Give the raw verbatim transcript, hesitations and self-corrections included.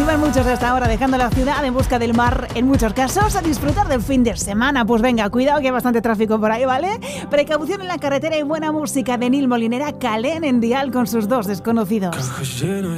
Suben muchos hasta ahora dejando la ciudad en busca del mar, en muchos casos a disfrutar del fin de semana. Pues venga, cuidado que hay bastante tráfico por ahí, ¿vale? Precaución en la carretera y buena música de Nil Molinera, Calén en Dial con sus dos desconocidos.